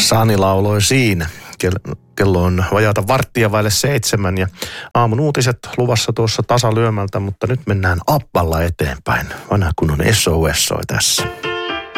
Sani lauloi siinä. Kello on vajaata 6:15 ja aamun uutiset luvassa tuossa tasalyömältä, mutta nyt mennään Abballa eteenpäin. Vanha kunnon SOS soi tässä.